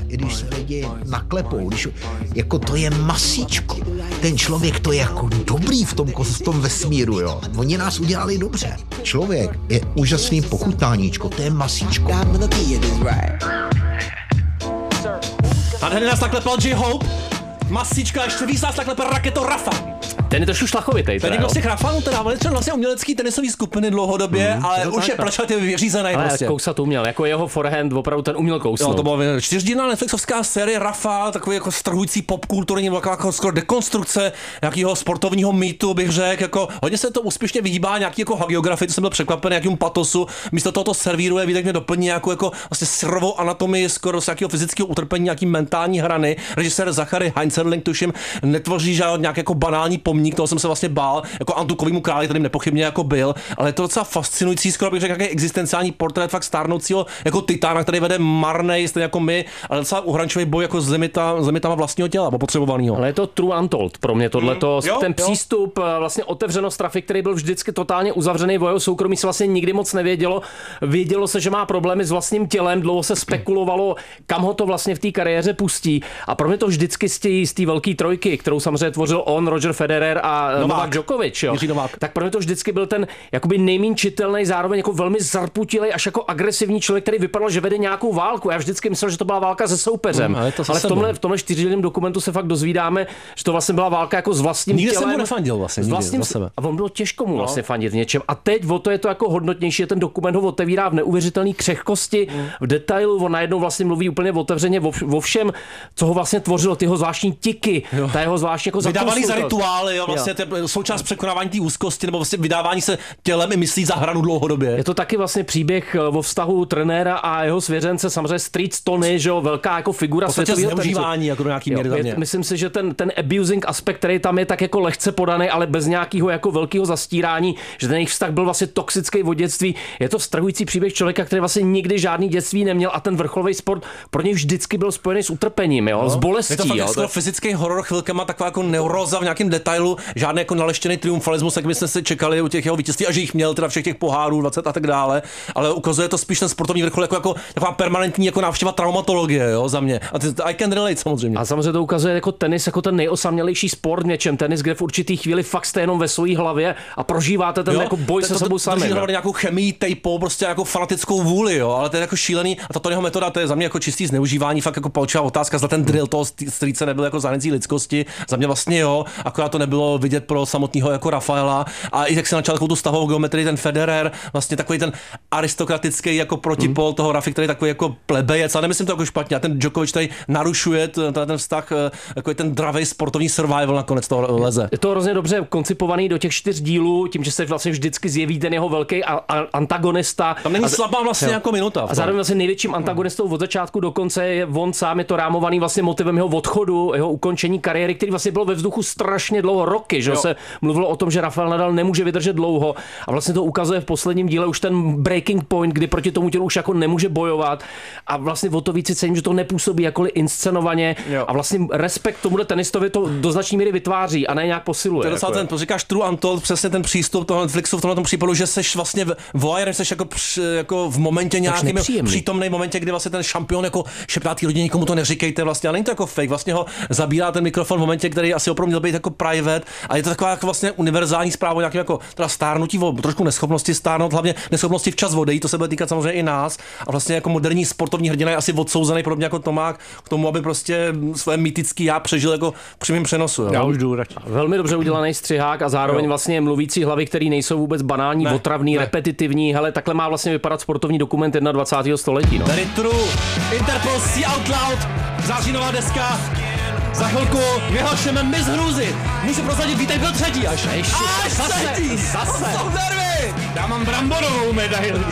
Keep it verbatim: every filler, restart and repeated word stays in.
i když se lidi naklepou, když, jako to je masíčko. Ten člověk to je jako dobrý v tom, v tom vesmíru, jo. Oni nás udělali dobře. Člověk je úžasný pochutáníčko, to je masíčko. A hned nás naklepal J-Hope. Masíčka, ještě víc nás naklepal Raketo Rafa. Ten je trošku šlachovitej. Ten je prostě Rafa, teda on je třeba vlastně umělecký tenisový skupiny dlouhodobě, mm, ale už je plačatě vyřízený prostě. Ale kousat uměl, jako jeho forehand opravdu ten uměl kousnout. Jo, to byla čtyřdílná Netflixovská série Rafa, takový jako strhující popkulturní, jako skoro dekonstrukce nějakého sportovního mýtu, bych řekl, jako hodně se to úspěšně vyhýbá nějaký jako hagiografii, to jsem byl překvapený, nějakým patosu, místo toho to servíruje, Vítek mě doplní nějakou jako vlastně syrovou anatomii skoro z nějakého fyzického utrpení, nějaký mentální hrany. Režisér Zachary Heinzerling, tuším, netvoří žádný nějak jako banální pomník, toho jsem se vlastně bál, jako Antukovýmu králi, kterým nepochybně jako byl, ale je to docela fascinující, skoro bych řekl, nějaký existenciální portrét fakt stárnoucího jako titána, který vede marnej, stejně jako my, ale docela uhrančový boj jako s, limita, s limitama vlastního těla, potřebovaného. Ale je to true untold pro mě tohleto, mm, jo, ten jo. přístup, vlastně otevřenost trafy, který byl vždycky totálně uzavřený, v jeho soukromí se vlastně nikdy moc nevědělo. Vědělo se, že má problémy s vlastním tělem, dlouho se spekulovalo, kam ho to vlastně v té kariéře pustí. A pro mě to vždycky z té velké trojky, kterou samozřejmě tvořil on, Roger Federer a Novák, Novák Djokovic, jo. Tak pro mě to vždycky byl ten jakoby nejméně čitelný, zároveň jako velmi zarputilej, až jako agresivní člověk, který vypadal, že vede nějakou válku. Já vždycky myslel, že to byla válka se soupeřem. Mm, ale ale v tomhle, v tomhle čtyřdílném dokumentu se fakt dozvídáme, že to vlastně byla válka jako s vlastním nikdy tělem. Nikdy jsem mu nefandil vlastně, nikdy, vlastním, sebe. A on bylo těžko mu vlastně no. fandit v něčem. A teď o to je to jako hodnotnější, ten dokument ho otevírá v neuvěřitelné křehkosti, mm. v detailu, on najednou vlastně mluví úplně otevřeně o všem, co ho vlastně tvořilo, ty jeho zvláštní tiky, jo. ta jeho zvláštní jako vydávaný za rituály, jo, vlastně jo. součást překonávání té úzkosti nebo vlastně vydávání se tělem i myslí za hranu dlouhodobě. Je to taky vlastně příběh o vztahu trenéra a jeho svěřence, samozřejmě Street Tony, že jo, velká jako figura světového zneužívání jako do nějaký míry za mě. Myslím si, že ten ten abusing aspekt, který tam je tak jako lehce podaný, ale bez nějakého jako velkého zastírání, že ten jejich vztah byl vlastně toxický od dětství. Je to vztahující příběh člověka, který vlastně nikdy žádný dětství neměl a ten vrcholový sport pro něj vždycky byl spojený s utrpením, jo, no. s bolestí. Je to fakt jo, to... fyzický horor chvilkama, taková jako neuróza v nějakém detailu, žádný jako naleštěný triumfalismus, jak byste se čekali u těch jeho vítězství, a že jich měl teda všech těch pohárů dvacet a tak dále, ale ukazuje to spíš ten sportovní vrchol jako, jako taková permanentní jako návštěva traumatologie, jo, za mě. A ty, I can relate samozřejmě. A samozřejmě to ukazuje jako tenis jako ten nejosamělejší sport v něčem, tenis, kde v určitý chvíli fakt jste jenom ve své hlavě a prožíváte ten jo, jako boj se sebou sami. To nějakou chemii, tejpou, prostě jako fanatickou vůli, jo, ale to je jako šílený a tato jeho metoda, to je za mě jako čistý zneužívání, fakt jako palčivá otázka, zda ten drill toho strýce nebyl jako zanedzí lidskosti. Za mě vlastně jo, akorát to nebylo vidět pro samotného jako Rafaela a i jak se načal takovou tu stavovou geometrii, ten Federer, vlastně takový ten aristokratický jako protipol mm. toho Rafy, který takový jako plebejec, a nemyslím to jako špatně, a ten Djokovic tady narušuje ten, ten vztah, jako ten dravý sportovní survival nakonec toho leze. Je to hrozně dobře koncipovaný do těch čtyř dílů, tím, že se vlastně vždycky zjeví ten jeho velký a, a antagonista. Tam není a, slabá vlastně jako minuta. A zároveň vlastně největším antagonistou od začátku do konce je on sám, je to rámovaný vlastně motivem jeho odchodu, jeho ukončení kariéry, který vlastně bylo ve vzduchu strašně dlouho, roky, že jo. se mluvilo o tom, že Rafael Nadal nemůže vydržet dlouho a vlastně to ukazuje v posledním díle už ten breaking point, kdy proti tomu tělu už jako nemůže bojovat a vlastně o to víc si cením, že to nepůsobí jakkoliv inscenovaně jo. a vlastně respekt tomuhle tenistovi to do značné míry vytváří a ne nějak posiluje. To je docela jako ten, to říkáš true untold, přesně ten přístup toho Netflixu v tomhle případu, že seš vlastně voyeur, seš jako, jako v momentě nějakým přítomný momentě, kdy vlastně ten šampion jako šeptá té rodině, nikomu to neříkejte vlastně, ale není to jako fake, vlastně ho zabírá ten mikrofon v momentě, který asi opravdu měl být jako private a je to taková jako vlastně univerzální zpráva nějakým jako teda stárnutí, trošku neschopnosti stárnout, hlavně neschopnosti včas odejít, to se bude týkat samozřejmě i nás a vlastně jako moderní sportovní hrdina je asi odsouzený podobně jako Tomák k tomu, aby prostě své mýtický já přežil jako v přímém přenosu. Jo. Já už jdu radši. Velmi dobře udělaný střihák a zároveň jo. vlastně mluvící hlavy, které nejsou vůbec banální, ne, otravný, ne. repetitivní. Hele, takhle má vlastně vypadat sportovní dokument dvacátého prvního století. No. Very true. Interpol See Out Loud, zářínová deska. Za chvilku vyhlašujeme Miss Hrůzy. Můžu prozradit, Vítek byl třetí až. Ještě, až zase, třetí. zase. Já mám bramborovou medaili.